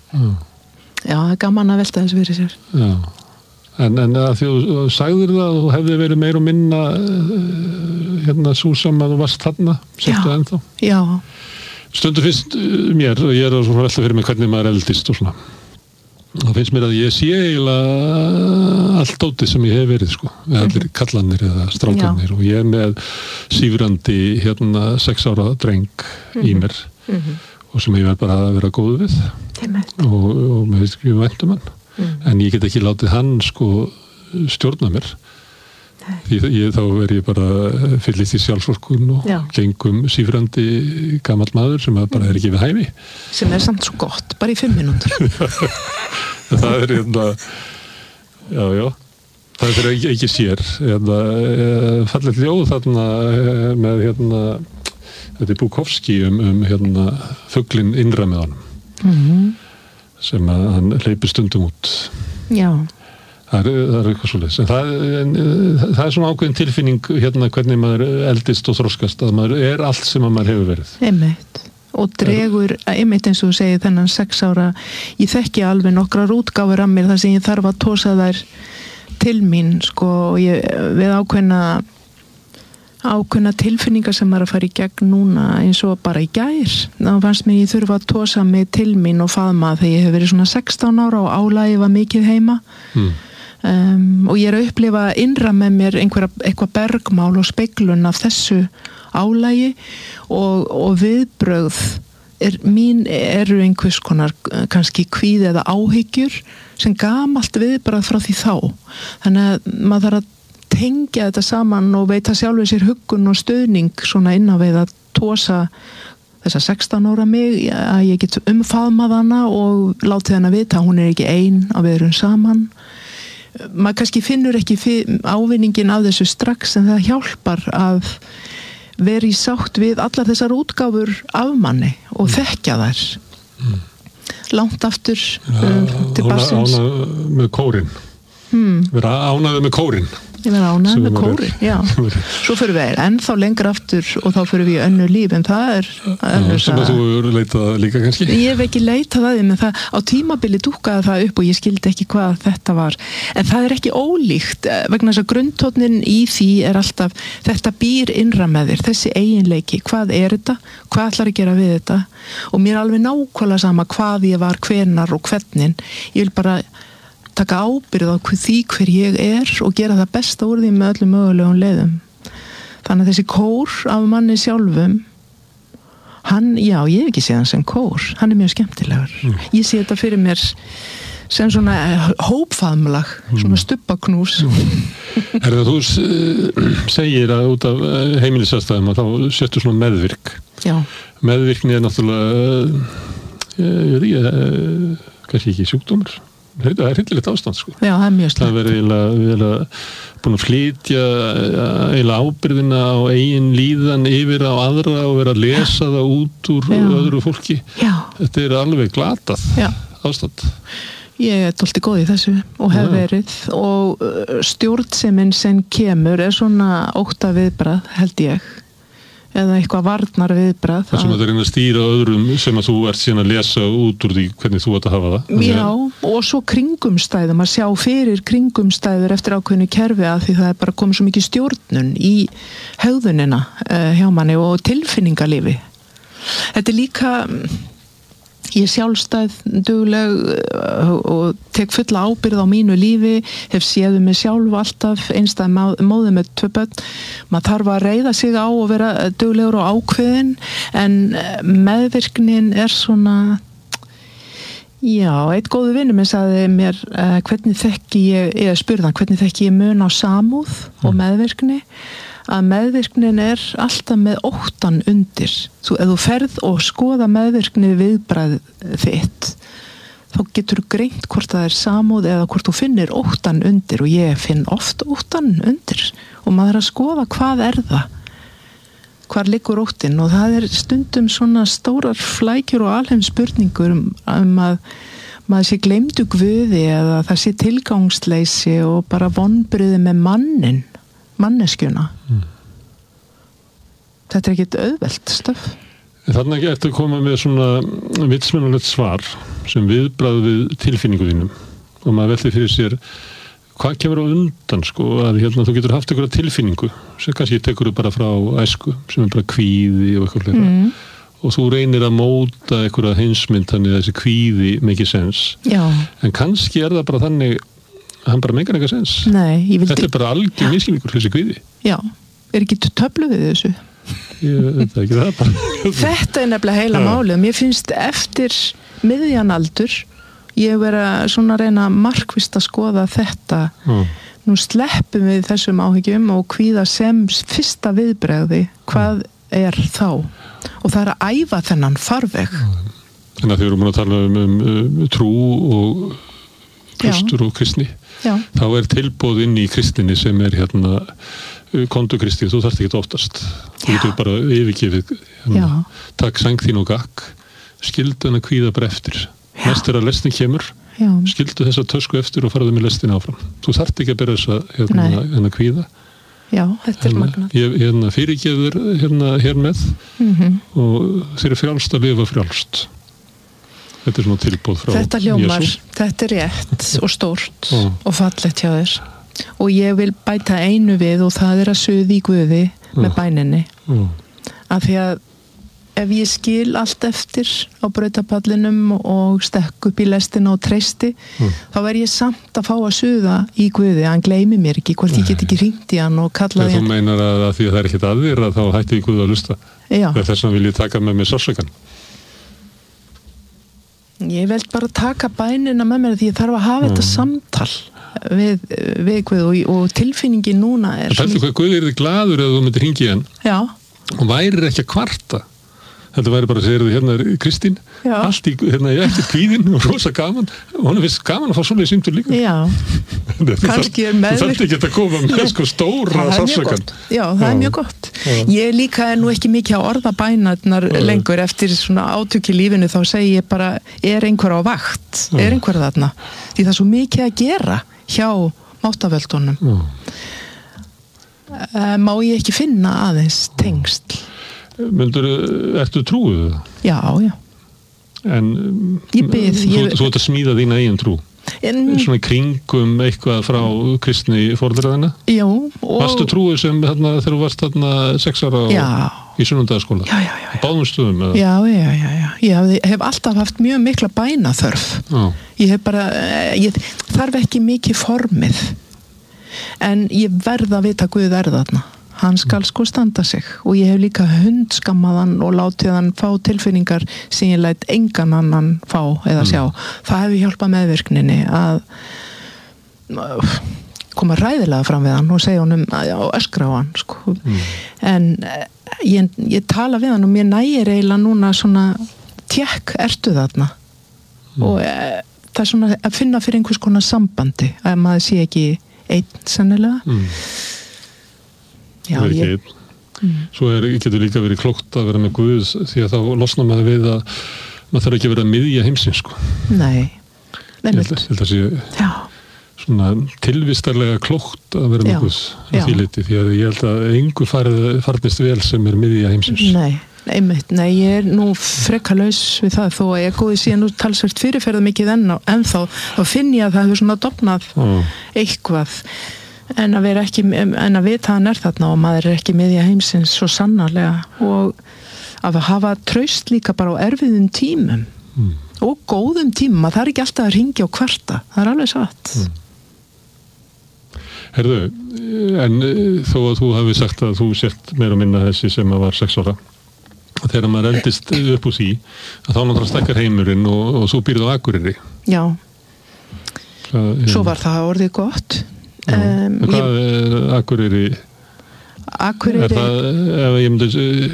Já, það gaman að velta þessu fyrir sér. Já. En að þú sagðir það að þú hefði verið meira og minna svo sem að þú varst þarna, settu ennþá. Já. Stundum finnst mér, og ég að svona velta fyrir mig hvernig maður eldist og svona. Það finnst mér að ég sé eiginlega allt dótið sem ég hef verið, með allir kallanir eða strákarnir og ég með sífrandi 6 ára dreng í mér og sem ég verð bara að vera góð við og mér finnst ekki væntum hann. En ég get ekki látið hann stjórna mér því þá verð ég bara fyllist í sjálfsvorkunn og gengum sífrandi gamall maður sem bara ekki við hæfi sem samt svo gott, bara í 5 mínútur það já það fyrir ekki sér fallegt ljóð þarna með þetta Bukowski fuglinn innra með honum sem að hann hleypir stundum út. Já. Það er eitthvað svoleiðis. En það er svona ákveðin tilfinning hvernig maður eldist og þroskast að maður allt sem maður hefur verið. Einmitt. Og dregur, einmitt eins og þú segir þennan 6 ára, ég þekki alveg nokkrar útgáfur af mér þar sem ég þarf að tósa þær til mín, og við ákveðna tilfinningar sem maður að fara í gegn núna eins og bara í gær. Þá fannst mér ég þurfa að tósa mig til mín og faðma þegar ég hef verið svona 16 ára og álagið var mikið heima. Og ég að upplifa innra með mér eitthvað bergmál og speglun af þessu álagi og viðbrögð eru einhvers konar kannski kvíði eða áhyggjur sem gamalt viðbrögð frá því þá. Þannig að maður þarf að tengja þetta saman og veita sjálfur sér huggun og stuðning svona inn á við að tósa þessa 16 ára mig að ég get umfaðmað hana og látið hana vita að hún ekki ein að við erum saman. Maður kannski finnur ekki ávinningin af þessu strax en það hjálpar að vera í sátt við allar þessar útgáfur af manni og þekkja þær. Langt aftur til barsins. Ánað með kórinn. Vera ánaður með kórinn. Ég verði ánægð með kórin, já. Svo fyrir við ennþá lengra aftur og þá fyrir við í önnur líf, en það er önnur sem að þú hefur leitað líka kannski? Ég hef ekki leitað að því, en það, á tímabili dúkkaði það upp og ég skildi ekki hvað þetta var. En það er ekki ólíkt, vegna þess að grunntónnin í því er alltaf, þetta býr innra með þér, þessi eiginleiki, hvað er þetta, hvað ætlar að gera við þetta? Og mér er alveg nákvæmlega sama hvað ég var, hvenar og hvernig. Ég vil bara taka ábyrgð á því hver ég er og gera það besta úr því með öllum mögulegum leiðum. Þannig að þessi kór af manni sjálfum, ég hef ekki séð hann sem kór, hann er mjög skemmtilegur. Ég sé þetta fyrir mér sem svona hópfaðmlag, svona stubbaknús. Þú segir að út af heimilisaðstæðum að þá settu svona meðvirk. Já. Meðvirkni er náttúrulega, kannski ekki sjúkdómur. Það er hryllilegt ástand, Já, það er mjög slæmt. Það verið búin að flytja eiginlega ábyrgðina á eigin líðan yfir á aðra og vera að lesa það út úr öðru fólki. Já. Þetta er alveg glatað ástand. Ég er dálítið góð í þessu og hef verið og stjórnsemin sem kemur er svona óttaviðbragð, held ég. Eða eitthvað varnar viðbragð. Það sem að það reyna að stýra öðrum sem að þú ert síðan að lesa út úr því hvernig þú átt að hafa það. Já, og svo kringumstæðum, að sjá fyrir kringumstæður eftir ákveðnu kerfi að því það er bara komið svo mikið stjórnun í hegðunina hjá manni og tilfinningalífi. Þetta er líka, ég er sjálfstæð, dugleg og tek fulla ábyrgð á mínu lífi, hef séð mig sjálf alltaf, einstæð móðir með 2 börn. Maður þarf að reiða sig á og vera duglegur og ákveðin, en meðvirknin er svona, eitt góður vinur minn sagði mér hvernig þekki ég mun á samúð og meðvirkni, að meðvirknin er alltaf með óttan undir. Ef þú ferð og skoða meðvirkni viðbragð þitt, þá getur þú greint hvort það er samúð eða hvort þú finnir óttan undir og ég finn oft óttan undir og maður er að skoða hvað er það, hvar liggur óttinn og það er stundum svona stórar flækjur og alheimsspurningur að maður sé gleymdu Guði eða það sé tilgangsleysi og bara vonbrigði með manneskjuna. Þetta er ekkert auðvelt stöf. Þannig ertu að koma með svona vitsmunulegt svar sem viðbragð við tilfinningu þínum og maður velti fyrir sér hvað kemur á undan sko, að þú getur haft einhverja tilfinningu sem kannski tekur bara frá æsku sem bara kvíði og eitthvað og þú reynir að móta einhverja heimsmynd þannig að þessi kvíði make sense. Já. En kannski það bara þannig hann bara meikar eitthvað sens. Nei, þetta bara algjör misskilningur þessi kvíði. Já, ekki töflu við þessu. Ég veit ekki það bara. Þetta nefnilega heila málið. Mér finnst eftir miðjan aldur ég vera svona að reyna markvisst að skoða þetta. Nú sleppum við þessum áhyggjum og kvíða sem fyrsta viðbragði. Hvað þá? Og það að æfa þennan farveg. En að þið erum að tala um trú og kristur og kristni. Já. Þá tilboð inn í kristinni sem kondu Kristi, þú þarft ekki að óttast. Þú getur bara yfirgefið. Takk sæng þín og gakk. Skildu hann að kvíða bara eftir. Næst að lestin kemur, skildu þessa tösku eftir og faraðu með lestin áfram. Þú þarft ekki að bera þessa að kvíða. Já, þetta magnað. Ég fyrirgefur hér með og þeir frjálst að lifa frjálst. Þetta svona tilboð frá Þetta hljómar, þetta rétt og stórt og fallegt hjá þér. Og ég vil bæta einu við og það að suði í Guði með bæninni. Af því að ef ég skil allt eftir á brautapallinum og stekk upp í lestina og treysti, þá ég samt að fá að suða í Guði, hann gleymi mér ekki, hvort ég get ekki hringt í hann og kallaði hann. Þú meinar að því að það ekkert að þér að þá hætti í Guði að hlusta. Þess vegna vil ég taka með mér sársaukann. Ég veld bara taka bænina með mér því ég þarf að hafa þetta samtal við Guð og tilfinningin núna Það hvað Guð þið glaður ef þú myndir hringi í hann. Já. Og værir ekki að kvarta. Þetta væri bara að segja Kristín, allt í eftir kvíðin og rosa gaman og hann finnst gaman að fá svoleiðis símtöl líka. Já, kannski meðvirk. Þú þarft ekki að koma með stóra sársaukann. Já, það mjög gott. Ég líka nú ekki mikið á orðabænarnar lengur eftir svona átök í lífinu, þá segi ég bara, einhver á vakt, einhver þarna. Því það svo mikið að gera hjá mátavöldunum. Má ég ekki finna aðeins tengsl? Ertu trúið það? Já. En ég bið, þú ert að smíða þína eigin trú? Svona í kringum eitthvað frá kristni forðræðina? Já. Varstu trúið sem þegar þú varst 6 ára í sunnundaskóla? Já. Báðum stöðum? Já. Ég hef alltaf haft mjög mikla bænaþörf. Ég þarf ekki mikið formið. En ég verð að vita Guð þarna. Hann skal sko standa sig og ég hef líka hundskammaðan og látið hann fá tilfinningar sem ég læt engan annan fá eða sjá. Það hefur hjálpað meðvirkninni að koma ræðilega fram við hann og segja honum og öskra á hann sko. En ég tala við hann og mér nægir eiginlega núna svona ertu þarna og það svona að finna fyrir einhvers konar sambandi að maður sé ekki einn sennilega. Já, Svo getur líka verið klókt að vera með Guð því að þá losnar maður við að maður þarf ekki að vera að miðja heimsins sko. Nei. Ég held að sé svona tilvistarlega klókt að vera með Guð að því liti því að ég held að engu farnist vel sem miðja heimsins. Nei, ég nú frekalaus við það þó að ég góði síðan nú talsvert fyrirferða mikið ennþá þá finn ég að það hefur svona dofnað eitthvað en að vita hann þarna og maður ekki miðja heimsins svo sannarlega og að hafa traust líka bara á erfiðum tímum og góðum tímum, maður þarf ekki alltaf að hringja og kvarta, það alveg satt. Herðu, en þó að þú hafi sagt að þú sért meira og minna þessi sem að var 6 ára þegar maður eldist upp úr því að þá náttúrulega stækkar heimurinn og svo býrðu á Akureyri. Já, svo var það orðið gott. Hvað Akureyri? Akureyri ef ég myndi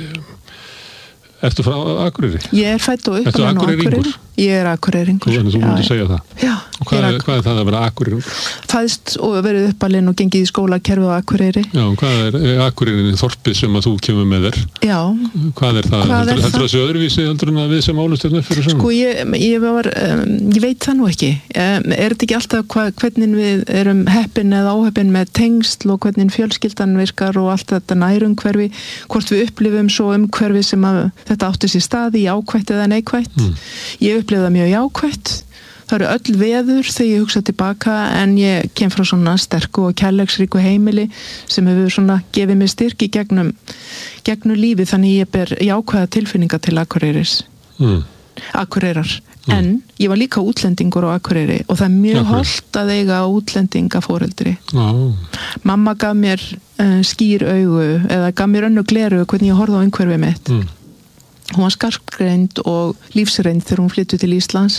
Ertu frá Akureyri? Ég fædd og uppalinn á Akureyri. Ég Akureyringur. Þú myndir segja það? Já. Hvað er það að vera Akureyri? Fæðst og verið uppalinn og gengið í skólakerfi á Akureyri. Já, hvað er Akureyri þorpið sem að þú kemur með þér? Já. Hvað er það? Heldur það sé öðruvísi heldur en að við sem álust hérna fyrir sögum? Sko, ég veit það nú ekki. Er þetta ekki alltaf hvernig við erum heppin eða óheppin með tengsl og hvernig fjölskyldan virkar og allt þetta nærumhverfi, hvort við upplifum svo umhverfi sem að þetta átti sér staði, jákvætt eða neikvætt. Ég upplifði það mjög jákvætt. Það eru öll veður þegar ég hugsa tilbaka en ég kem frá svona sterku og kærleiksríku heimili sem hefur svona gefið mér styrk í gegnum lífi þannig ég ber jákvæða tilfinninga til Akureyrar. En ég var líka útlendingur á Akureyri og það er mjög hollt að eiga útlendingaforeldri. Mamma gaf mér skýr augu eða gaf mér önnu gleru hvernig ég horfði á umhverfið mitt. Hún var skarpgreind og lífsreind þegar hún flyttu til Íslands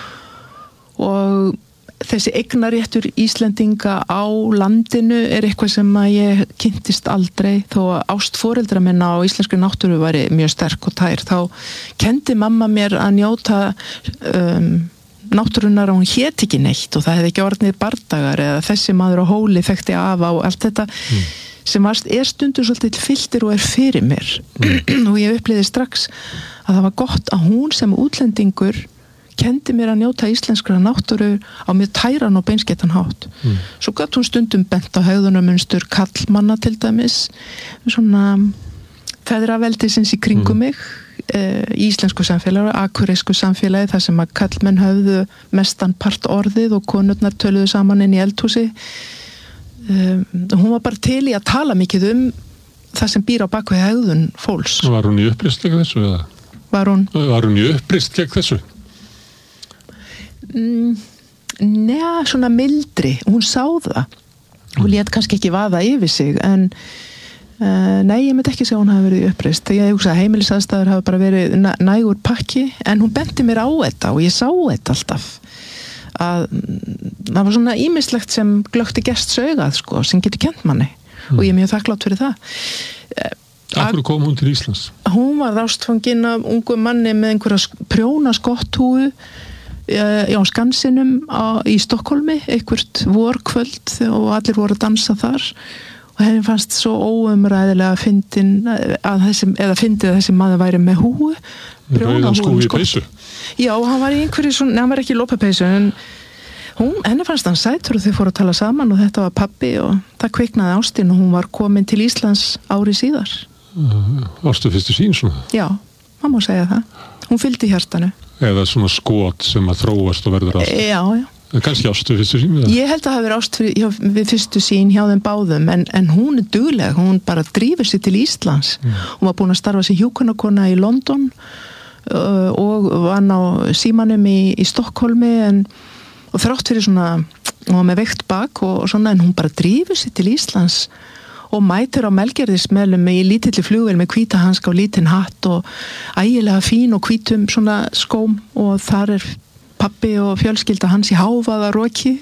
og þessi eignaréttur Íslendinga á landinu er eitthvað sem að ég kynntist aldrei þó að ást foreldra minna á íslenskri náttúru væri mjög sterk og tær þá kendi mamma mér að njóta náttúrunar og hún hét ekki neitt og það hefði ekki orðnið bardagar eða þessi maður á hóli þekkti af á allt þetta sem er stundur svolítið fylltir og er fyrir mér og ég upplýði strax að það var gott að hún sem útlendingur kendi mér að njóta íslenskra náttúru á mjög tæran og beinskettan hátt. Svo gat hún stundum bent á hegðunarmunstur kallmanna til dæmis, svona feðraveldisins í kringum mig, í íslensku samfélagi, akureyrsku samfélagi, þar sem að kallmenn höfðu mestan part orðið og konurnar töluðu saman inn í eldhúsi. Hún var bara til í að tala mikið það sem býr á bakvið hegðun fólks. Var hún í uppreist gegn þessu? Eða? Var hún í uppreist gegn þessu? Svona mildri hún sá það hún lét kannski ekki vaða yfir sig en nei, ég myndi ekki segja hún hafi verið í uppreist þegar ég hugsa að heimilisaðstæður hafi bara verið nægur pakki en hún benti mér á þetta og ég sá þetta alltaf að það var svona ýmislegt sem glögti gests augað sko, sem getur kennt manni og ég er mjög þakklátt fyrir það Af hverju kom hún til Íslands? Hún var ástfangin af ungu manni með einhverja prjóna skotthúfu á Skansinum í Stokkólmi eitthvert vorkvöld og allir voru að dansa þar og henni fannst svo óumræðilega fyndið að þessi maður væri með húfu rauðan skúfi í peysu já, hann var í einhverju svona, hann var ekki í lopapeysu en henni fannst hann sætur og þau fóru að tala saman og þetta var pabbi og það kviknaði ástin og hún var komin til Íslands ári síðar Ástu fyrstu sín svona? Já, maður má segja það hún fylgdi hjartanu eða svona skot sem að þróast og verður ást já kannski ást við fyrstu sín ég held að það hafi verið ást við fyrstu sín hjá þeim báðum en hún er dugleg hún bara drífur sig til Íslands hún var búin að starfa sem hjúkrunarkona í London og vann á símanum í Stokkólmi og þrátt fyrir svona hún var með veikt bak og svona en hún bara drífur sig til Íslands og mætir á Melgerðismelum í lítilli flugvél með hvíta hanska og lítinn hatt og ægilega fín og hvítum svona skóm og þar er pabbi og fjölskylda hans í hávaða roki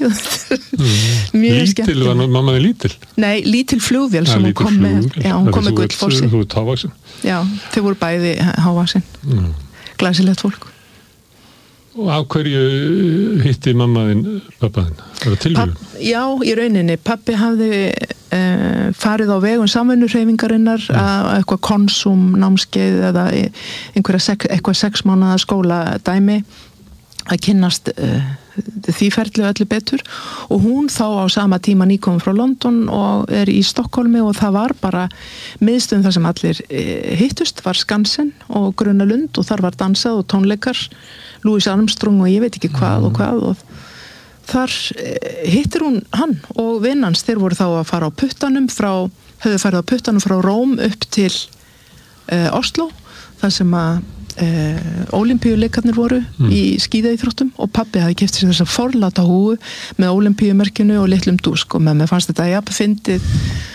mjög skemmt Lítil, var mammaði lítil? Nei, lítil flugvél sem hún kom með hún kom með Gullfossi Þú ert hávaksin? Já, þau voru bæði hávaksin glæsilegt fólk Og á hverju hitti mammaðinn pappaðinn? Var það tilvíðun? Já, í rauninni. Pappi hafði farið á vegum samvinnuhreyfingarinnar að eitthvað konsum, námskeið eða eitthvað 6 mánaða skóla dæmi að kynnast því ferli öllu betur og hún þá á sama tíma nýkomin frá London og er í Stokkólmi og það var bara miðstöðum þar sem allir hittust var Skansen og Grunalund og þar var dansað og tónleikar Louis Armstrong og ég veit ekki hvað og þar hittir hún hann og vinnans þeir voru þá að fara á puttanum höfðu farið á puttanum frá Róm upp til Oslo þar sem að ólympíuleikarnir voru í skíðaíþróttum og pabbi hafði keypt sér þessa forláta húfu með ólympíumerkinu og litlum dúsk og með mér fannst þetta jafn fyndið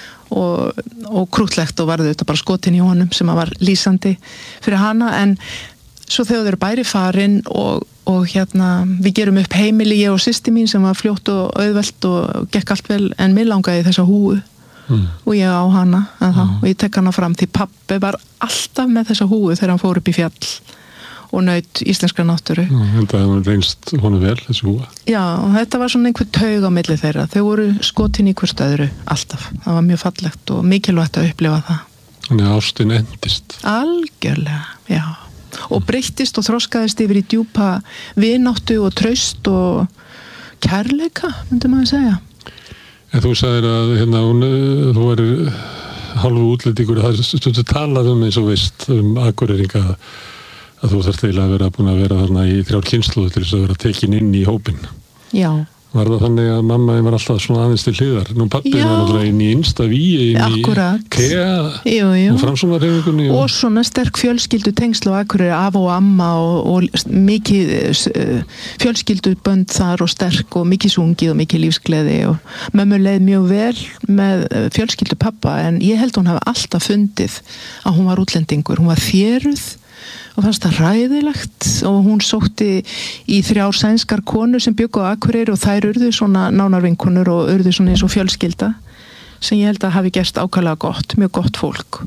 og krútlegt og varði þetta bara skotin í honum sem að var lýsandi fyrir hana en svo þegar þeir eru bæri farin og hérna við gerum upp heimili ég og systir mín sem var fljótt og auðvelt og gekk allt vel en mér langaði þessa húfu og ég á hana og ég tek hana fram því pabbi var alltaf með þessa húfu þegar hann fór upp í fjall og naut íslenskra náttúru. Þetta reynst honum vel, þessi húfa. Já, og þetta var svona einhver taug á milli þeirra. Þau voru skotin í hvert öðru, alltaf. Það var mjög fallegt og mikilvægt að upplifa það. Þannig að ástin endist. Algjörlega, já. Og breyttist og þroskaðist yfir í djúpa vináttu og traust og kærleika, myndi maður segja. En þú sagðir að þú væri hálfu útlendingur, það er stundu talað eins og veist Akureyringa að þú þarft eiginlega að vera búin að vera þarna í 3 kynslóðir til þess að vera tekin inn í hópinn. Já. Var það þannig að mamma var alltaf svona aðeins til hliðar? Nú pappi var náttúrulega inn í innsta víi, inn í KEA og Framsóknarhreyfingunni. Og svona sterk fjölskyldu tengsl á Akureyri, af og amma og mikið fjölskyldubönd þar og sterk og mikið sungið og mikið lífsgleði og mömmu leið mjög vel með fjölskyldu pappa en ég held hún hafi alltaf fundið að hún var útlendingur. Hún var þéruð og fannst það hræðilegt og hún sótti í 3 sænskar konur sem bjuggu á Akureyri og þær urðu svona nánarvinkonur og urðu svona eins og fjölskylda sem ég held að hafi gerst ákaflega gott, mjög gott fólk.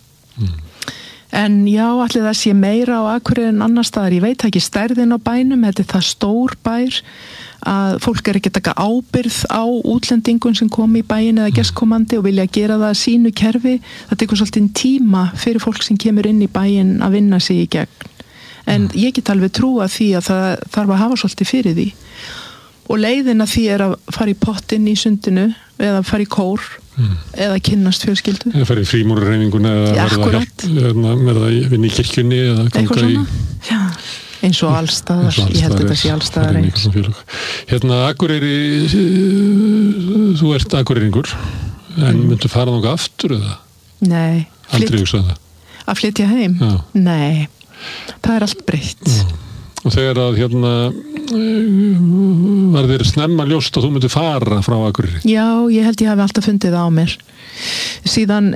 En já, allir það sé meira á Akureyri en annar staðar, ég veit ekki stærðin á bænum, þetta er það stór bær að fólk ekki að taka ábyrgð á útlendingun sem kom í bæin eða gestkomandi og vilja gera það sínu kerfi. Það tekur svolítið tíma fyrir fólk sem kemur inn í bæin að vinna sig í gegn. En ég get alveg trúa því að það þarf að hafa svolítið fyrir því. Og leiðin að því er að fara í pottinn í sundinu eða fara í kór eða kynnast fjölskyldu. Eða fara í frímúrarhreyfinguna eða verða hjálp með það vinna í kirkjunni eða ganga í... Já. Eins og allstaðar, ég held þetta sé allstaðar eins. Akureyri, þú ert akureyringur, en myndu fara þangað aftur eða? Nei. Aldrei hugsað það? Að flytja heim? Já. Nei, það er allt breytt. Og þegar að var þér snemma ljóst að þú myndu fara frá Akureyri? Já, ég held ég hafi alltaf fundið á mér. Síðan...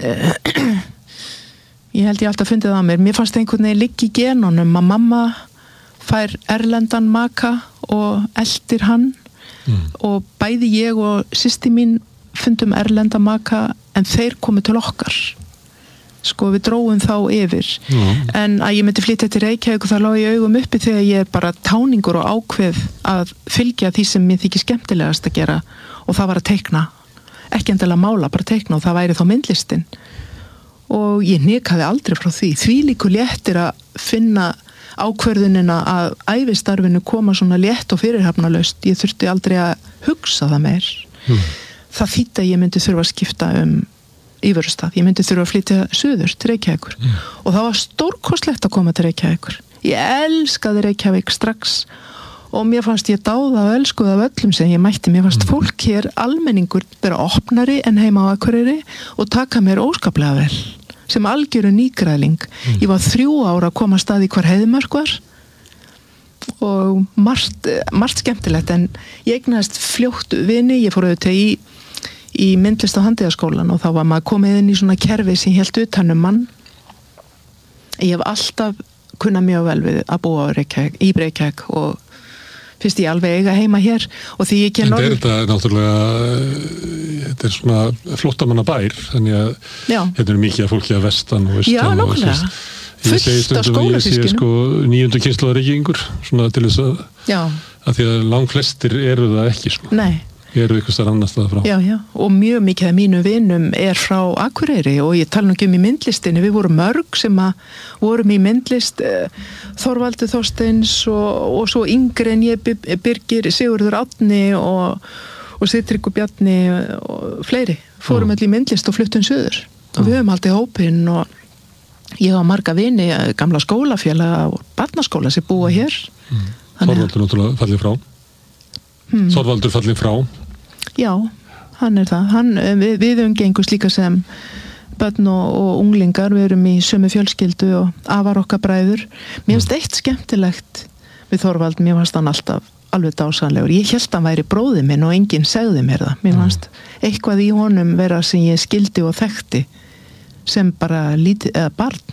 ég held ég alltaf fundið á mér. Mér fannst einhvern veginn liggi í genunum að mamma fær erlendan maka og eldir hann og bæði ég og systir mín fundum erlenda maka en þeir komu til okkar. Sko við dróum þá yfir. En að ég myndi flytja til Reykjavík og það lá í augum uppi þegar ég er bara táningur og ákveð að fylgja því sem mér þykir skemmtilegast að gera og það var að teikna. Ekki endilega mála, bara teikna og það væri þá myndlistin. Og ég hnikaði aldrei frá því. Því líku léttir að finna ákvörðunina að ævistarfinu koma svona létt og fyrirhafnalaust. Ég þurfti aldrei að hugsa það meir. Það þýddi að ég myndi þurfa að skipta íverustað. Ég myndi þurfa að flytja suður til Reykjavíkur. Og það var stórkostlegt að koma til Reykjavíkur. Ég elskaði Reykjavík strax og mér fannst ég dáða og elskuð af öllum sem ég mætti. Mér fannst fólk hér, almenningur, vera opnari en heima á Akureyri og taka mér óskaplega vel. Sem algjöru nýgræðling. Ég var 3 ára að koma að stað í hvar Heiðmörk var og margt skemmtilegt en ég eignaðist fljótt vini, ég fór auðvitað í myndlist- og handíðaskólan og þá var maður komið inn í svona kerfi sem hélt utan mann. Ég hef alltaf kunnað mjög vel við að búa í Reykjavík og fyrst ég alveg eiga heima hér og því ég ken þetta er náttúrulega þetta er svona flottamanna bær þannig að þetta er mikið að fólki að vestan og vestan. Já, nákvæmlega. Fullt af skólasystkinu. Ég segi 9. kynslóðar Reykjavíkur svona til þess að því að langflestir eru það ekki svona. Nei. Eru ykkur starf annars staðar frá. Já, og mjög mikið af mínu vinum er frá Akureyri og ég tala nú ekki í myndlistinni, við vorum mörg sem að vorum í myndlist, Þorvaldur Þorsteins og svo yngri en ég Birgir Sigurður Árni og Sigtryggur Bjarni og fleiri, fórum öll í myndlist og fluttum suður og við höfum alltaf hópinn og ég á marga vini, gamla skólafélaga og barnaskóla sem búa hér. Þorvaldur náttúrulega fallið frá. Þorvaldur fallið frá. Já, hann er það. Við umgengumst líka sem börn og unglingar, við erum í sömu fjölskyldu og afar okkar bræður. Mér finnst eitt skemmtilegt við Þorvald, mér fannst hann alltaf alveg dásanlegur. Ég hélt hann væri bróðir minn og enginn segði mér það. Mér fannst eitthvað í honum vera sem ég skildi og þekkti sem bara lítið eða barn.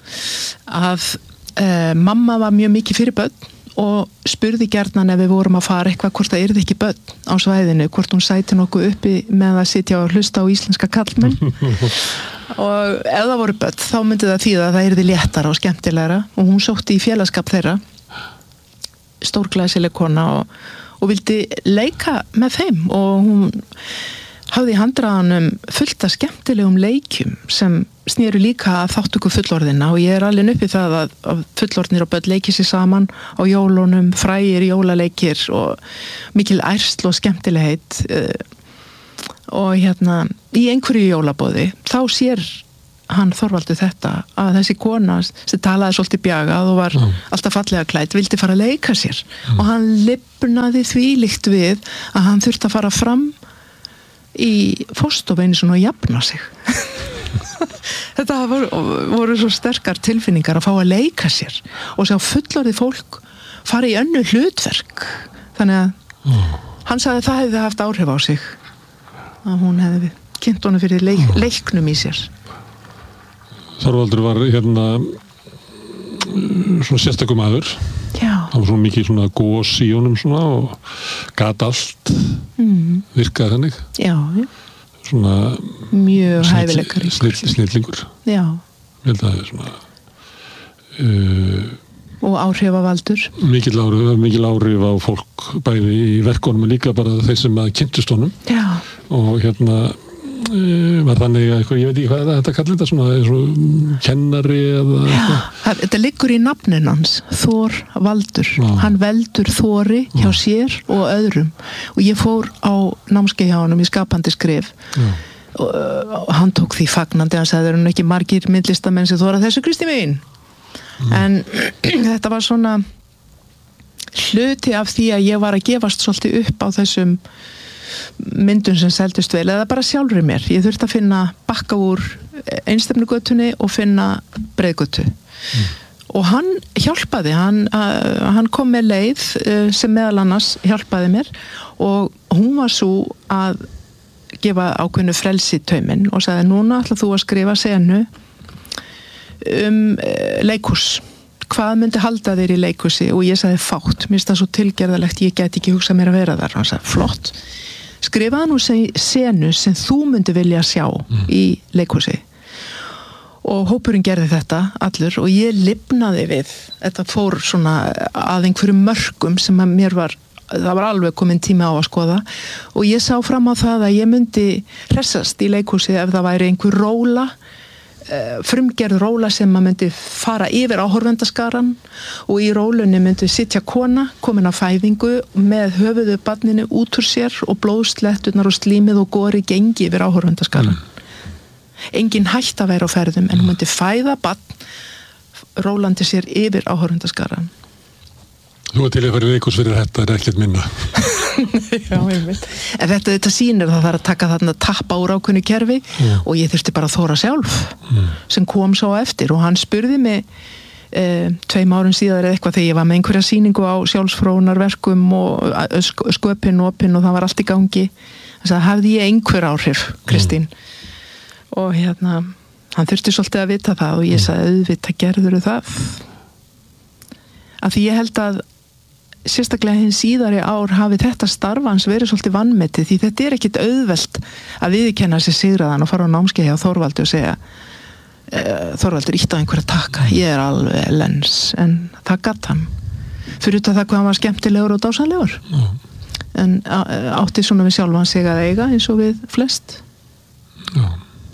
Að mamma var mjög mikið fyrir börn og spurði gjarnan ef við vorum að fara eitthvað hvort það yrði ekki börn á svæðinu, hvort hún sæti nokkuð uppi með að sitja og hlusta á íslenska kallmenn og ef það voru börn þá myndi það þýða að það yrði léttara og skemmtilegra og hún sótti í félagsskap þeirra, stórglæsileg kona og vildi leika með þeim og hún hafði í handraðanum fullt af skemmtilegum leikjum sem snéru líka að þáttöku fullorðina og ég alveg upp í það að fullorðnir og börn leiki sér saman á jólunum, frægir jólaleikir og mikil ærsl og skemmtilegheit og í einhverju jólaboði þá sér hann Þorvaldur þetta að þessi kona sem talaði svolítið bjagað og var alltaf fallega klædd vildi fara að leika sér og hann lifnaði þvílíkt við að hann þurfti að fara fram í fóstofeinu svona og jafna sig þetta voru svo sterkar tilfinningar að fá að leika sér og sjá fullorðið fólk fara í önnur hlutverk þannig að hann sagði að það hefði haft áhrif á sig að hún hefði kynnt honum fyrir leiknum í sér. Þorvaldur var svona sérstakur maður. Já. Það var svona mikið svona gos í honum svona og gat allt virkaði þannig. Já. Svona mjög hæfileikar. Snillingur. Já. Ég held að það svona og áhrifavaldur. Mikil áhrif á fólk bæði í verkunum og líka bara þeir sem að kynntust honum. Já. Og var þannig eitthvað, ég veit ekki hvað þetta kallar þetta svona, eins og kennari eða eitthvað. Þetta liggur í nafnin hans, Þorvaldur. Hann veldur þori hjá sér og öðrum og ég fór á námskeið hjá honum í skapandi skrif og hann tók því fagnandi, hann sagði það eru ekki margir myndlistamenn sem þora þessu Kristín mín en þetta var svona hluti af því að ég var að gefast svolítið upp á þessum myndum sem seldust vel eða bara sjálfri mér. Ég þurfti að finna bakka úr einstefnugötunni og finna breiðgötu. Og hann hjálpaði, hann kom með leið sem meðal annars hjálpaði mér og hún var svo að gefa ákveðnu frelsi tauminn og sagði núna ætlar þú að skrifa senu leikhús. Hvað myndi halda þér í leikhúsi? Og ég sagði fátt, mér finnst það svo tilgerðalegt, ég get ekki hugsað mér að vera þar. Hann sagði flott. Skrifaði nú senu sem þú myndi vilja sjá í leikhúsi. Og hópurinn gerði þetta allur og ég lifnaði við. Þetta fór svona að einhverjum mörkum sem að mér það var alveg komin tími á að skoða og ég sá fram á það að ég myndi hressast í leikhúsi ef það væri einhver róla frumgerð róla sem maður myndi fara yfir áhorfendaskaran og í rólunni myndi sitja kona komin á fæðingu með höfuðu barninu út úr sér og blóðsletturnar og slímið og góri gengi yfir áhorfendaskaran. Engin hætt að vera á ferðum en hún myndi fæða barn rólandi sér yfir áhorfendaskaran. Þú til að fara í leikhús fyrir þetta ekkert minna. Já, einmitt. En þetta sýnir það þarf að taka þarna tappa úr ákveðnu kerfi og ég þurfti bara að þóra sjálf sem kom svo eftir og hann spurði mig 2 árum síðar eða eitthvað þegar ég var með einhverja sýningu á sjálfsfróunarverkum og sköpinn og opinn og það var allt í gangi. Hann sagði, hafði ég einhver áhrif, Kristín? Og hann þurfti svolítið að vita það og ég sagði, auðvitað gerðurðu það? Af því ég held að sérstaklega hins síðari ár hafi þetta starfans verið svolítið vanmetið því þetta er ekkit auðvelt að viðurkenna sig sigraðan og fara á námskeið hjá Þorvaldi og segja Þorvaldur ítt á einhverja taka, ég er alveg lens en það gatt hann fyrir það hvað hann var skemmtilegur og dásanlegur en átti svona við sjálfan sig að eiga eins og við flest. Já.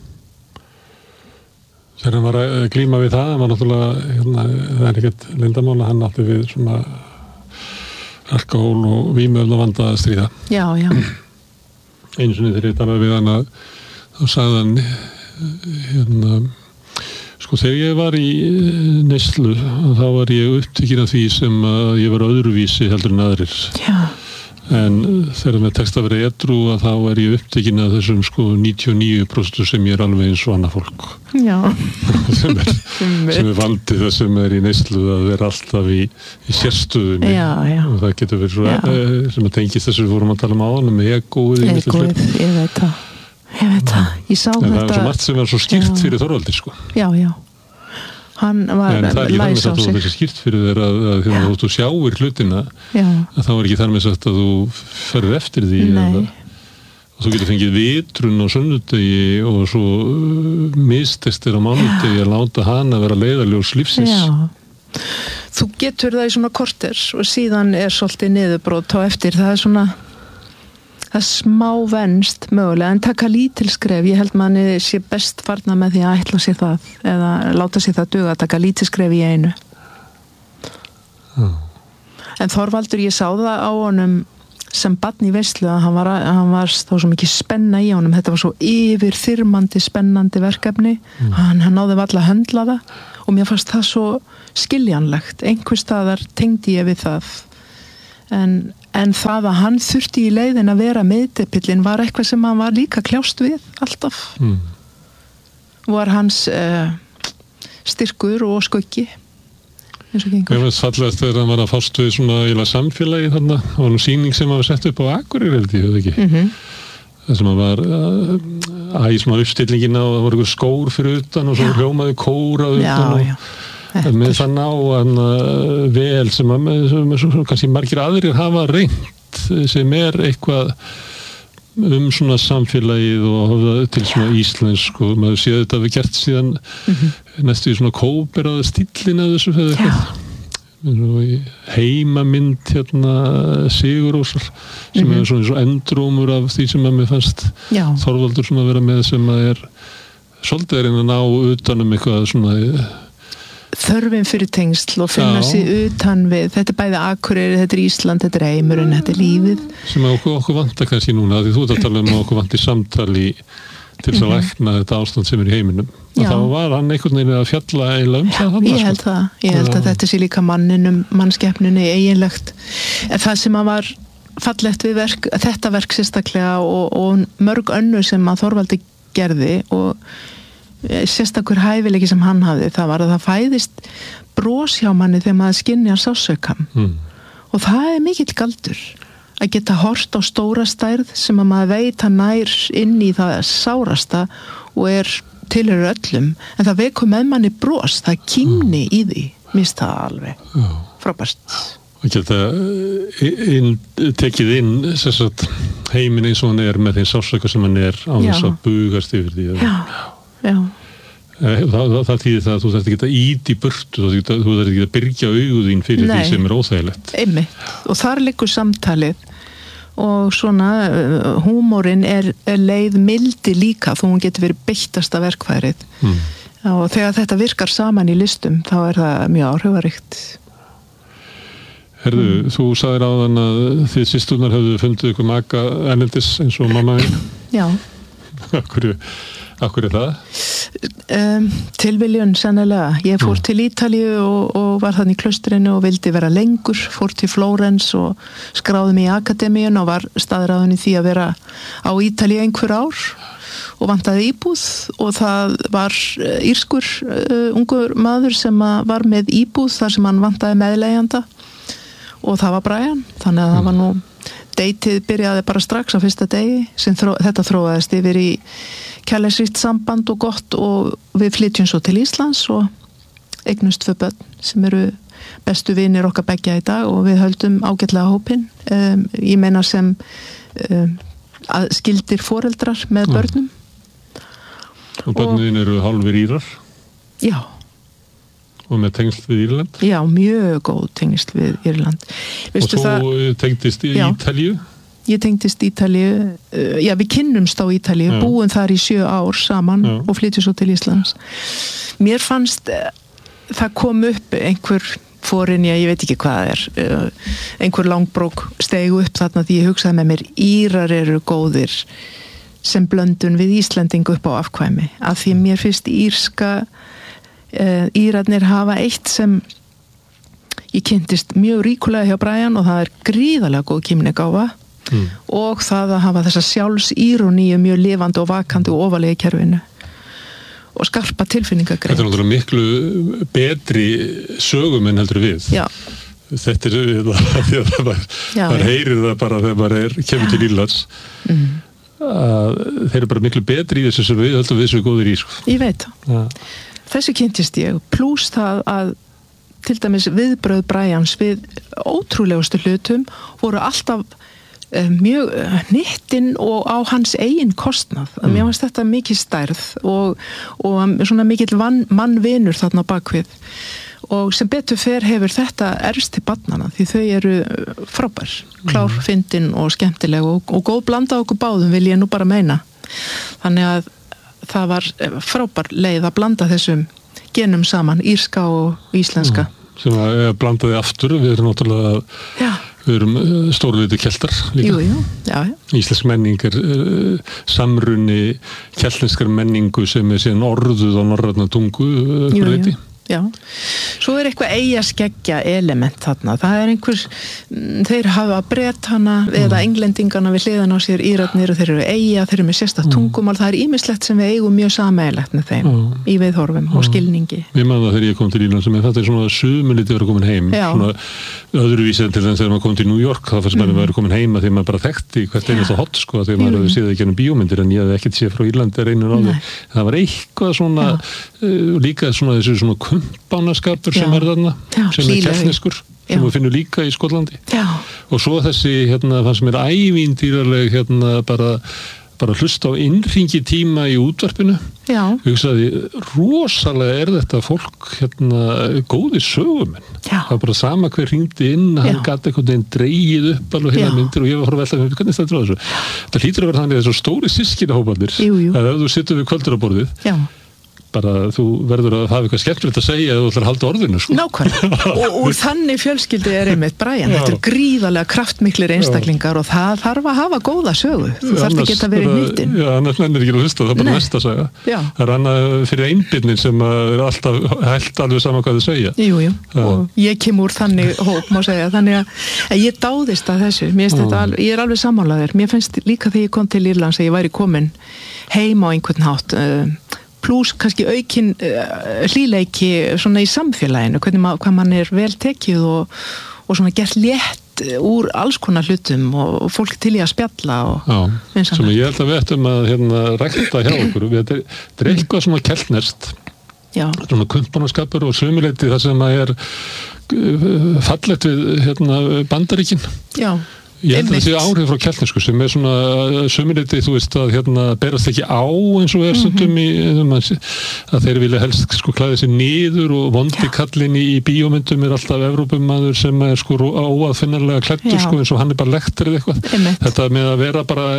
Þegar hann var að glíma við það var náttúrulega, það er ekkert leyndamála, hann átti við svona alkohól og vímuefna vanda að stríða. Já, já. Einu sinni þegar ég talaði við hann þá sagði hann sko þegar ég var í neyslu þá var ég upptekinn af því sem ég var öðruvísi heldur en aðrir. Já. En þegar mér tekst að vera edrú að þá er ég upptekinn af þessum sko 99% sem ég er alveg eins og annað fólk. Já. sem er valdið það sem er í neyslu að vera alltaf í sérstöðunni. Já, já. Og það getur verið svo sem að tengist þessu við vorum að tala áðan með egóið. Egóið, ég veit það. Ég sá þetta. En það er svo margt sem var svo skýrt fyrir Þorvaldi sko. Já, já. Hann var læs á sig. En það er ekki þar með sagt að þú skýrt fyrir þér að þú sjáir hlutina að þá er ekki þar með sagt að þú ferður eftir því Þú getur fengið vitrun á sunnudegi og svo mistestir á mánudegi að láta hana vera leiðarljós lífsins. Já. Þú getur það í svona korter og síðan svolítið niðurbrot á eftir. Það svona, það smá venst mögulega, en taka lítil skref. Ég held manni sé best farna með því að ætla sér það eða láta sér það duga að taka lítil skref í einu. En Þorvaldur, ég sá það á honum sem barn í veislu að hann var þá svo mikið spenna í honum, þetta var svo yfirþyrmandi spennandi verkefni, hann náði varla að höndla það og mér fannst það svo skiljanlegt, einhvers staðar tengdi ég við það en það að hann þurfti í leiðin að vera miðdepillinn var eitthvað sem hann var líka kljást við alltaf var hans styrkur og skuggi Mér finnst fallegast þegar hann var að fást við svona eiginlega samfélagi þarna og hann sýning sem hann var sett upp á Akureyri held ég, hefði ekki það sem hann var í svona uppstillingina og það voru ykkur skór fyrir utan og svo hljómaði kóra utan og með það ná hann vel sem kannski margir aðrir hafa reynt sem eitthvað svona samfélagið og til svona íslensk og maður séð þetta við gert síðan næstu í svona kóperaða stíllin að þessu eða eitthvað heimamynd Sigurósar sem svona endrómur af því sem að mér fannst Þorvaldur svona vera með sem að svolítið að ná utanum eitthvað svona þörfin fyrir tengsl og finna sig utan við, þetta bæði Akureyri, þetta Ísland, þetta heimurinn, þetta lífið sem okkur vantar kannski núna því þú ert að tala um okkur vantar samtali til þess að lækna þetta ástand sem í heiminum og þá var hann einhvern veginn að fjalla eiginlega það ég held að þetta sé líka mannskeppninni eiginlegt en það sem að var fallegt við þetta verk sérstaklega og mörg önnur sem að Þorvaldi gerði og sérstakur hæfileiki sem hann hafði það var að það fæðist bros hjá manni þegar maður skynjar sársaukam og það mikill galdur að geta hort á stóra stærð sem að maður veit að nær inn í það sárasta og tilheyrir öllum en það vekur með manni bros það kímni í því, mist það alveg frábært og geta tekið inn heiminn eins og hann með þeim sársauka sem hann á þess að bugast yfir því það þýðir það að þú þarft ekki að íta í burtu þú þarft ekki að byrgja auguðín fyrir því sem óþægilegt einmitt, og þar liggur samtalið og svona húmórinn leið mildi líka þó hún getur verið beittasta verkfærið og þegar þetta virkar saman í listum þá það mjög áhrifaríkt Herðu, þú sagðir áðan að þið systurnar höfðu fundið ykkur maka erlendis eins og mamma mín Já Akkur það? Tilviljun sennilega. Ég fór til Ítalíu og var þannig í klaustrinu og vildi vera lengur, fór til Flórens og skráði mig í akademíun og var staðráðin í því að vera á Ítalíu einhver ár og vantaði íbúð og það var írskur ungur maður sem var með íbúð þar sem hann vantaði meðleigjanda og það var Brian, þannig að það var nú deytið byrjaði bara strax á fyrsta degi sem þetta þróaðist yfir í kærleiksríkt samband og gott og við flytjum svo til Íslands og eignumst 2 börn sem eru bestu vinir okkar beggja í dag og við höldum ágætlega hópinn ég meina sem skildir foreldrar með börnum og börnin eru hálfir Írar Já Og með tengsl við Írland? Já, mjög góð tengsl við Írland. Veistu og þú tengdist í Ítalíu? Ég tengdist Ítalíu, já við kynnumst á Ítalíu, búum þar í 7 ár saman og flytjum svo til Íslands. Mér fannst, það kom upp einhver forinja, ég veit ekki hvað einhver langbrók steigu upp þarna því ég hugsaði með mér, Írar eru góðir sem blöndun við Íslendingu upp á afkvæmi, af því mér finnst Írarnir hafa eitt sem ég kynntist mjög ríkulega hjá Brian og það gríðarlega góð kímnigáfa og það að hafa þessa sjálfsíróníu mjög lifandi og vakandi og ofalega í kerfinu og skarpa tilfinningagrein. Þetta náttúrulega miklu betri sögumenn heldur við. Já. Þetta það heyrir það bara þegar maður kemur til Írlands þeir eru bara miklu betri í þessu sem við höldum við svo góðir í. Ég veit það. Þessu kynntist ég, pluss það að til dæmis viðbröð Brians við ótrúlegustu hlutum voru alltaf mjög hnyttinn og á hans eigin kostnað. Mér finnst þetta mikið stærð og svona mikill mannvinur þarna bakvið og sem betur fer hefur þetta erfst til barnanna því þau eru frábær, klár, fyndin og skemmtileg og góð blanda á okkur báðum vil ég nú bara meina. Þannig að það var frábær leið að blanda þessum genum saman, írska og íslenska. Sem að blandaði aftur, við erum náttúrulega við erum stórviti keltar líka. Jú, já. Íslensk menning samruni keltneskar menningu sem síðan orðuð á norrænna tungu leyti. Já, svo eitthvað eigaskeggja element þarna, það þeir hafa Bretana eða englendingana við hliðan á sér Írarnir og þeir eru þeir eru með sérstakt tungumál, það ýmislegt sem við eigum mjög sameiginlegt með þeim í viðhorfum og skilningi. Ég man það þegar ég kom til Írland sem þetta svona sumulítið verið komin heim, svona öðruvísi en til þess að þegar maður kom til New York þá fannst maður verið komin heima þegar maður bara þekkti hvert einasta hot sko, þegar maður hefði séð ekki bíómyndir en ég hefði ekkert séð frá Írlandi það var eitthvað svona líka svona þessu svona kumpánaskapur sem þarna sem keltneskur sem við finnum líka í Skotlandi og svo þessi fannst mér ævintýraleg bara hlusta á innringi tíma í útvarpinu hugsaði, rosalega þetta fólk góði sögumenn það var bara sama hver hringdi inn hann gat eitthvað einn dreigið upp alveg hérna myndir og ég var að velta með hvernig þetta þessu það hlýtur að vera þannig þessu stóri systkinahóparnir að ef þú situr við kvöldurarborðið bara þú verður að hafa eitthvað skemmtilegt að segja eða þú ætlar að halda orðinu sko. Nákvæmlega og þannig fjölskyldi einmitt Brian, þetta gríðarlega kraftmiklir einstaklingar og það þarf að hafa góða sögu þú þarft ekki að vera í nýttin annars nennir ekki að hlusta, það er bara næsta saga það er annað fyrir einbyrnin sem er alltaf held alveg saman hvað þau segja Jú, og ég kem úr þannig hóp má segja, þannig að ég dáðist að þessu ég er alveg sammálaður, mér finnst líka þegar ég kom til Írlands að ég væri komin heim á einhvern hátt pluss kannski aukin hlýleiki svona í samfélaginu, hvað mann er vel tekið og svona gert létt úr alls konar hlutum og fólk til í að spjalla sem ég held að við ættum að rækta hjá okkur, þetta er eitthvað svona keltneskt svona kumpánaskapur og sömuleyti það sem að fallegt við Bandaríkin ég held að þessi áhrif frá keltnesku sem er svona sömuleyti, þú veist að berast ekki á eins og stundum að þeir vilja helst sko klæða sig niður og vondi kallinn í bíómyndum er alltaf Evrópumaður sem er sko óaðfinnarlega klæddur sko eins og hann er bara lektur eða eitthvað þetta með að vera bara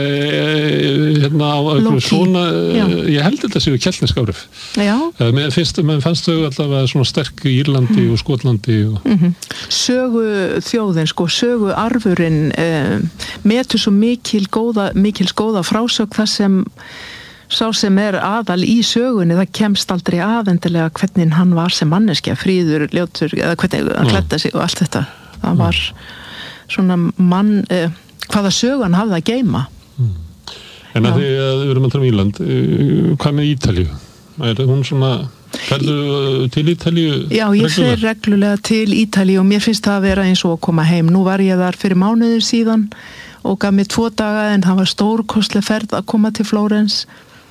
á svona ég held þetta séu keltnesk áhrif mér fannst þau alltaf svona sterk í Írlandi og Skotlandi sögu þjóðin sko, sögu arfurinn metur svo mikils góða frásögn það sem sá sem er aðal í sögunni það kemst aldrei aðendilega hvernig hann var sem manneskja, fríður, ljótur eða hvernig hann klæddi sig og allt þetta það var svona hvaða sögun hafði að geyma En að því að við erum að tala um Írland hvað með Ítalíu? Er hún svona ferðu til Ítalíu? Já, ég fer reglulega til Ítalíu og mér finnst það að vera eins og að koma heim. Nú var ég þar fyrir mánuður síðan og gaf mér 2 daga en það var stórkostleg ferð að koma til Flórens.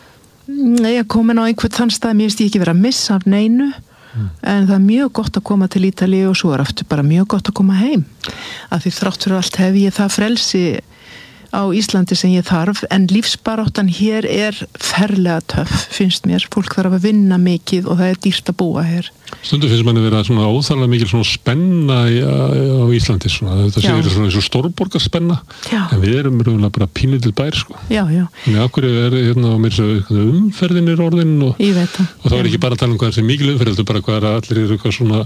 Ég komin á einhvern þann stað, mér finnst ég ekki vera að missa af neinu en það er mjög gott að koma til Ítalíu og svo er aftur bara mjög gott að koma heim. Af því þrátt fyrir allt hef ég það frelsi á Íslandi sem ég þarf en lífsbaráttan hér er ferlega töff, finnst mér fólk þarf að vinna mikið og það er dýrt að búa hér. Stundum finnst manni vera svona óþarlega mikil svona spenna á Íslandi svona, þetta séður svona eins og stórborgarspenna en við erum rauðlega bara pínlítill bær sko. Þannig að hverju er á mér umferðin er orðin og það er ekki bara að tala um hvað er mikil umferð, þetta er bara hvað allir eru eitthvað svona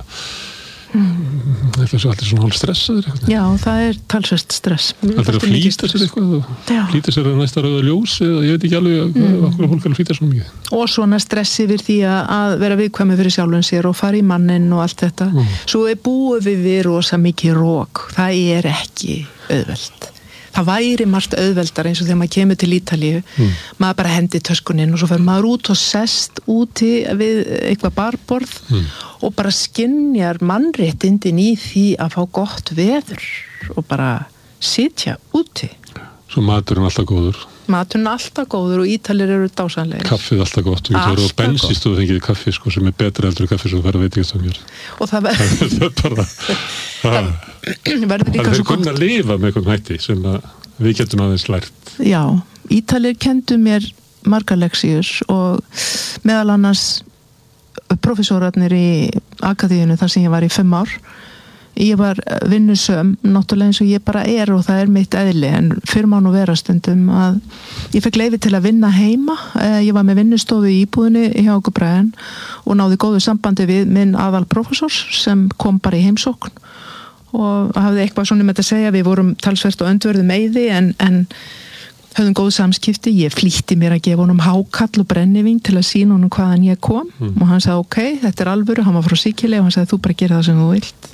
allir svona hálf stressaður Já, það er talsvert stress Það er að flýta sér eitthvað flýta sér að næsta rauða ljós eða ég veit ekki alveg okkur fólk er að flýta svona mikið og svona stressi við því að vera viðkvæmi fyrir sjálfum sér og fara í mannin og allt þetta svo er búið við rosa mikið rók það er ekki auðvelt það væri margt auðveldar eins og þegar maður kemur til Ítalíu maður bara hendi töskuninn og svo fer maður út og sest úti við eitthvað barborð og bara skynjar mannréttindin í því að fá gott veður og bara sitja úti. Svo maturinn alltaf góður. Maturinn alltaf góður og Ítalir eru dásanlegir. Kaffið alltaf gott. Þú getur á bensinstöðu fengið kaffi sko, sem er betra heldur kaffi sem þú færð að veitingastofur. Og það verður líka svo gott. Það er kunna að lifa með einhvern hætti sem að Við getum aðeins lært. Já, Ítalir kendu mér margar leksíur og meðal annars professorarnir í akademíunni þar sem ég var í 5 ár. Ég var vinnusöm, náttúrulega eins og ég bara og það mitt eðli, en fyrir má nú vera stundum að ég fekk leyfi til að vinna heima. Ég var með vinnustofu í íbúðinni hjá okkur Brian og náði góðu sambandi við minn aðal professor sem kom bara í heimsókn og hafði eitthvað svona með að segja. Við vorum talsvert og öndverðu meiði en höfðum góð samskipti. Ég flýtti mér að gefa honum hákall og brennivín til að sýna honum hvaðan ég kom og hann sagði ok, þetta alvöru, hann var frá Sikiley og hann sagði þú bara gera það sem þú vilt.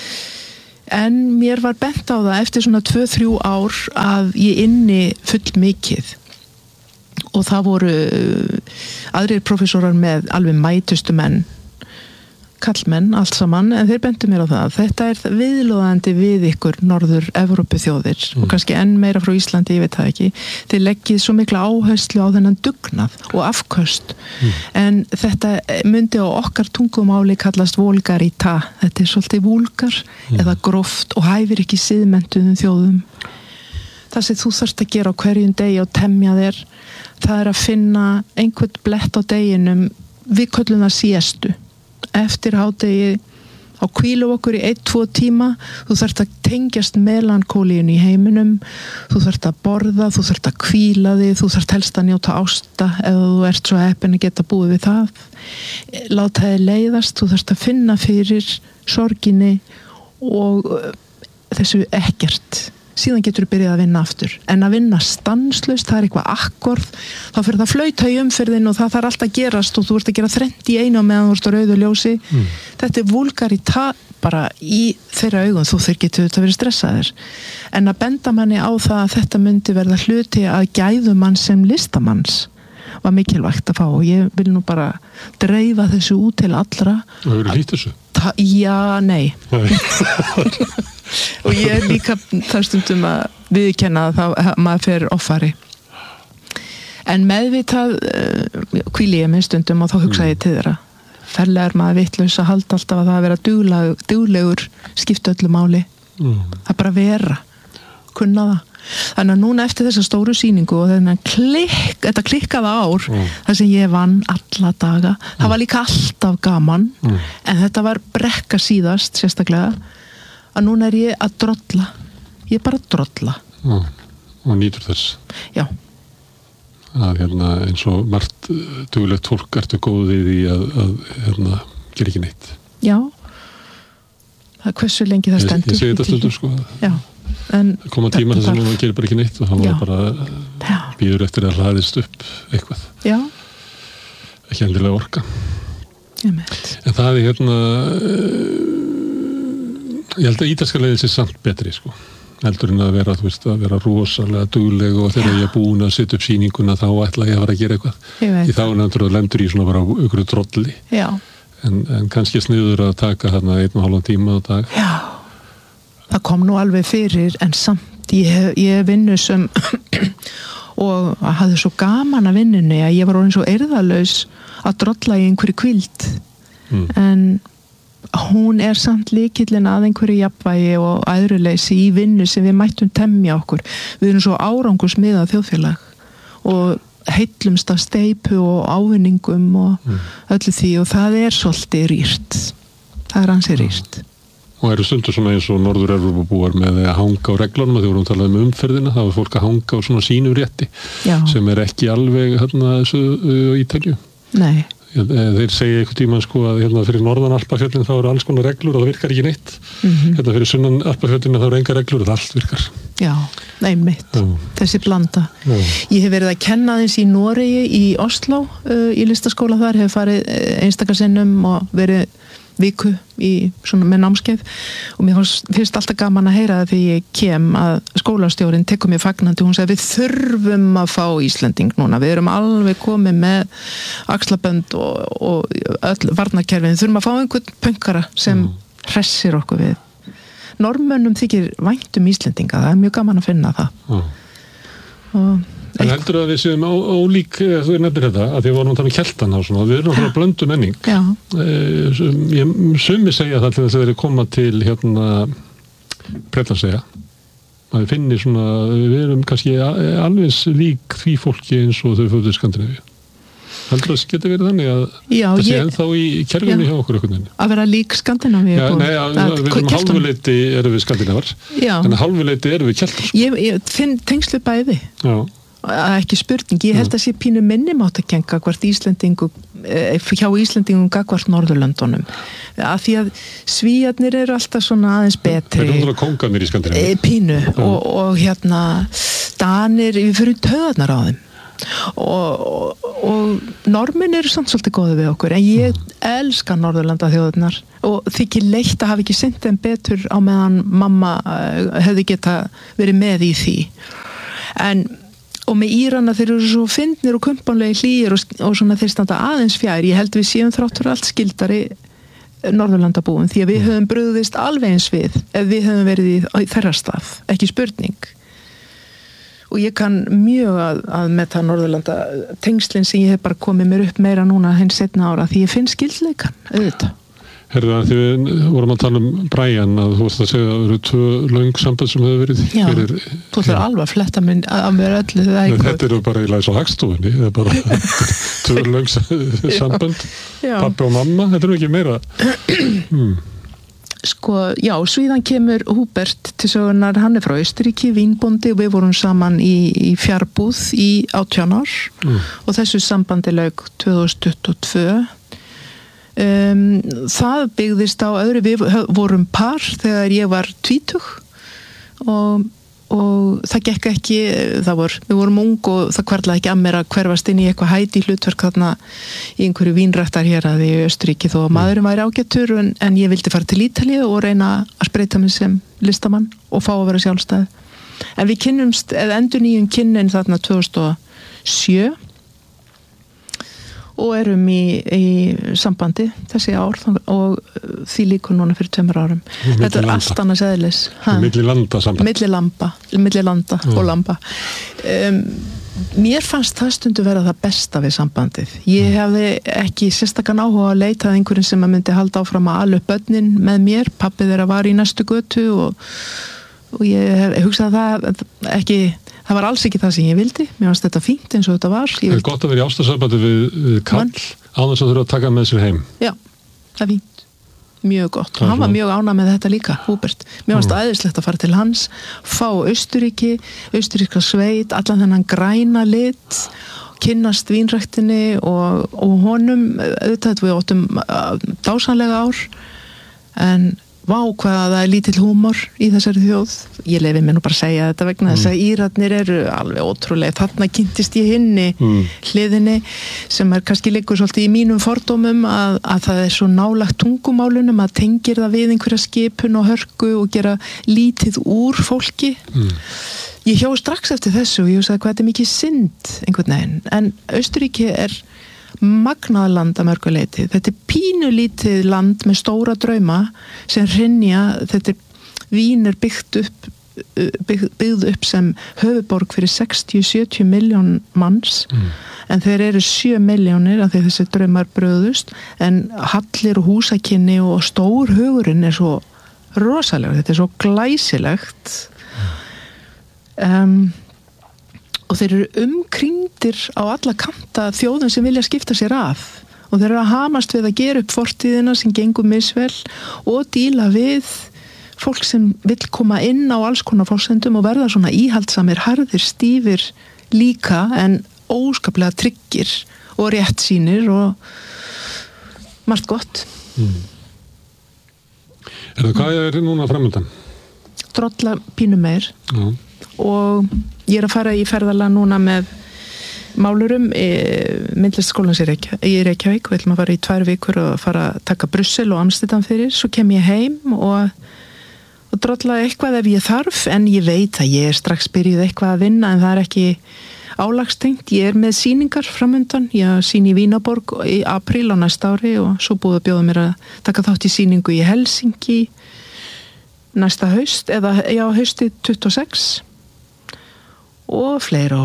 En mér var bent á það eftir svona 2-3 ár að ég inni full mikið og það voru aðrir professorar með alveg mætustu menn, kallmenn, allt saman, en þeir bentu mér á það. Þetta viðlóðandi við ykkur Norður-Evrópu þjóðir og kannski enn meira frá Íslandi, ég veit það ekki. Þeir leggið svo mikla áherslu á þennan dugnað og afköst. En þetta myndi á okkar tungumáli kallast vulgarita. Þetta svolítið vulgar eða gróft og hæfir ekki siðmenntuðum þjóðum. Það sem þú þarft að gera á hverjum degi og temja þér, það að finna einhvern blett á deginum, við köllum það siestu. Eftir hádegi á hvílu okkur í 1-2 tíma, þú þarft að tengjast melankólíun í heiminum, þú þarft að borða, þú þarft að hvíla þig, þú þarft helst að njóta ásta ef þú ert svo heppin að geta búið við það. Láta þig leiðast, þú þarft að finna fyrir sorginni og þessu ekkert. Síðan getur þú byrjað að vinna aftur. En að vinna stanslaust, það eitthvað akkord, þá fyrir það flauta í umferðin og það þarf alltaf að gerast og þú ert að gera 30 í einu meðan þú ert á rauðu ljósi. Þetta vulgarita bara í þeirra augum, þú þeir getur þetta verið stressaðir. En að benda manni á það að þetta myndi verða hluti að gæðum mann sem listamanns var mikilvægt að fá og ég vil nú bara dreifa þessu út til allra. Og hefur hlýtt þessu? Já, nei. Og ég líka þar stundum að viðurkenna að maður fer offari. En meðvitað hvíli ég mig stundum og þá hugsa ég til þeirra. Ferlega maður vitlaus að halda alltaf að það að vera duglegur skipta öllu máli. Það bara vera, kunna það. Þannig að núna eftir þessa stóru sýningu og þetta klikkaða ár þar sem ég vann alla daga, það var líka alltaf gaman en þetta var brekka síðast sérstaklega að núna ég að drolla, ég bara drolla og nýtur þess. Já. Að eins og margt duglegt fólk ertu góðið í að gera ekki neitt. Já, það er hversu lengi það stendur. Ég segi þetta stundum sko. Já. Það koma tíma þess að maður gerir bara ekki neitt og það bara býður eftir að hlaðist upp eitthvað. Já. Ekki endilega orka. En það ég held að ítalska leiðin sé samt betri sko. Heldur en að vera, að vera rosalega dugleg og þegar ég er búin að setja upp sýninguna þá ætla ég að fara að gera eitthvað. Í þá náttúrulega lendur í svona bara ykkur drolli. Já. En kannski sniður að taka þarna 1,5 tíma á dag. Já. Það kom nú alveg fyrir en samt ég vinnu sem og hafði svo gaman að vinnunni að ég var orðin svo eirðalaus að drolla í einhverju hvíld en hún samt lykillinn að einhverju jafnvægi og æðruleysi í vinnu sem við mættum temja okkur. Við erum svo árangursmiðað þjóðfélag og heillumst af steypu og ávinningum og öllu því og það svolítið rýrt. Það ansi rýrt. Og eru stundur svona eins og Norður-Evrópubúar með að hanga á reglunum, þegar vorum talað umferðina, þá fólk að hanga á svona sínum rétti sem ekki alveg þessu Ítalíu. Nei. Þeir segja einhvern tímann sko að fyrir norðan Alpafjöllin þá eru alls konar reglur og það virkar ekki neitt. Fyrir sunnan Alpafjöllin þá eru engar reglur og það allt virkar. Já, einmitt. Þessi blanda. Ég hef verið að kenna þess í Noregi í Oslo í listaskóla þar, hef farið einstakarsinnum og verið viku með námskeið og mér finnst alltaf gaman að heyra það þegar ég kem að skólastjórinn tekur mér fagnandi og hún segir við þurfum að fá Íslending núna, við erum alveg komið með axlabönd og öll varnarkerfin, þurfum að fá einhvern pönkara sem hressir okkur við. Normönnum þykir vænt Íslendinga, það mjög gaman að finna það. En heldur að við séum ólík, þú nefnir þetta, að því við vorum að tala keltana og svona, við erum náttúrulega blöndu menning. Sumir segja það til þess að þeir koma til Bretlandseyja að finni svona, við erum kannski alveg lík því fólki eins og þau fóttu í Skandinavíu. Heldur það geti verið þannig að það sé ennþá í kerfinu hjá okkur einhvern veginn? Að vera lík Skandinavíu? Nei, við erum hálfuleiti erum við Skandinavar, en hálfuleiti erum við keltar. Ég finn tengslu bæði. Já. Ekki spurning, ég held að sé pínu minnimáttakennd gagnvart Íslendingum hjá Íslendingum gagnvart Norðurlöndunum af því að Svíarnir eru alltaf svona aðeins betri. Það er náttúrulega kóngarnir í Skandinavíu. Pínu og Danir, við fyrir töðarnar á þeim og Norðmenn eru samt svolítið góði við okkur en ég elska Norðurlanda þjóðurnar og þykir leitt að hafa ekki sinnt þeim betur á meðan mamma hefði geta verið með í því og með Írana þeir eru svo fyndnir og kumpanlega hlýir og svona þeir standa aðeins fjær. Ég held við séum þráttur allt skildari Norðurlandabúum því að við höfum brugðist alveg eins við ef við höfum verið í þeirra stað, ekki spurning. Og ég kann mjög að með það Norðurlanda tengslinn sem ég hef bara komið mér upp meira núna hins seinna ára því ég finn skildleikan, auðvitað. Herðu að því við vorum að tala Brian að þú varst að segja að það eru 2 löng samband sem hefur verið fyrir... Já, þú ætlar alveg að fletta að mér öllu Þetta eru bara í læs á Hagstofunni það er bara 2 löng samband pappi og mamma, þetta eru ekki meira Sko, já, síðan kemur Húbert til sögunar, hann er frá Austurríki, vínbóndi og við vorum saman í fjarbúð í 18 ár og þessu sambandi lauk 2022 það byggðist á öðru, við vorum par þegar ég var 20 og það gekk ekki, við vorum ung og það hvarlaði ekki að mér að hverfast inn í eitthvað hæti hlutverk þarna í einhverju vínrættar hér að í Austurríki þó að maðurinn væri ágættur en ég vildi fara til Ítalíu og reyna að spreyta mig sem listamann og fá að vera sjálfstæð en við kynnumst, eða endurnýjum kynnin þarna 2007 og erum í sambandi þessi ár og því líkur núna fyrir 2 árum. Þetta er allt annars eðlis. Milli landa samband. Milli landa og lamba. Mér fannst það stundu vera það besta við sambandið. Ég hefði ekki sérstakann áhuga að leita að einhverjum sem að myndi halda áfram að ala upp börnin með mér. Pabbi þeirra var í næstu götu og ég hugsaði það ekki það var alls ekki það sem ég vildi mér fannst þetta fínt eins og þetta var Það er gott að vera í ástarsambandi við kall án þess að þurfa að taka með sér heim Já, það er fínt, mjög gott og hann var mjög ánægður með þetta líka, Húbert mér fannst æðislegt að fara til hans fá Austurríska sveit allan þennan græna lit kynnast vínræktinni og honum auðvitað við áttum dásanlega ár en vá hvað það er lítill húmor í þessari þjóð ég leyfi mér nú bara að segja þetta vegna þess að Írarnir eru alveg ótrúlega þarna kynntist ég hinni hliðinni sem er kannski liggur svolítið í mínum fordómum að það er svo nálagt tungumálunum að tengir það við einhverja skipun og hörku og gera lítið úr fólki ég hjó strax eftir þessu og ég sagði hvað þetta er mikið synd einhvern veginn en Austurríki er magnað land að mörgu leyti. Þetta er pínulítið land með stóra drauma sem hrynja, Vín er byggð upp sem höfuborg fyrir 60-70 miljón manns en þeir eru 7 milljónir af því þessi draumar bröðust en hallir og húsakynni og stór hugurinn er svo rosalegur, þetta er svo glæsilegt og þeir eru umkringdir á alla kanta þjóðum sem vilja skipta sér að og þeir eru að hamast við að gera upp fortíðina sem gengur misvel og díla við fólk sem vill koma inn á alls konar forsendum og verða svona íhaldsamir, harðir, stífir líka en óskaplega tryggir og réttsýnir og margt gott Hvað er núna framöndan? Drolla pínu meir og ég er að fara í ferðalag núna með málurum myndlistaskólans í Reykjavík við ætlum að fara í 2 vikur og fara að taka Brussel og Amsterdam fyrir svo kem ég heim og drolla eitthvað ef ég þarf en ég veit að ég er strax byrjuð eitthvað að vinna en það er ekki álagstengt ég er með sýningar framundan ég sýni í Vínaborg í apríl á næsta ári og svo búið að bjóða mér að taka þátt í sýningu í Helsinki næsta haust eða haustið 26 og fleira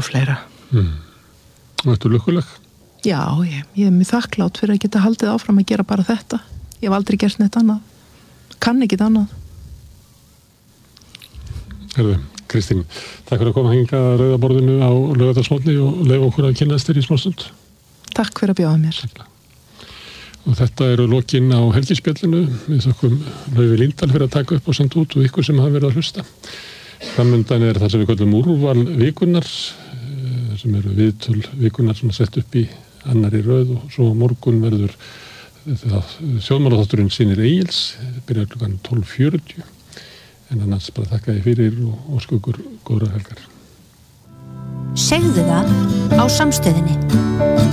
Og ertu lukkuleg? Já, ég er mjög þakklátt fyrir að geta haldið áfram að gera bara þetta ég hef aldrei gert neitt annað kann ekkit annað Kristín, takk fyrir að koma hingað að Rauðaborðinu á Laugardalsmótni og leyfa okkur að kynnast þér í smástund. Takk fyrir að bjóða mér. Og þetta eru lokin á helgispjallinu. Við þökkum Laufey Líndal fyrir að taka upp og senda út og ykkur sem hafa verið að hlusta. Framundan það sem við kallum úrval vikunar, sem eru viðtöl vikunar sem sett upp í annarri röð og svo morgun verður þjóðmálaþátturinn Synir Egils, byrjar klukkan 12:40. En annars bara þakka þér fyrir og óska ykkur góðrar helgar. Segðu það á Samstöðinni.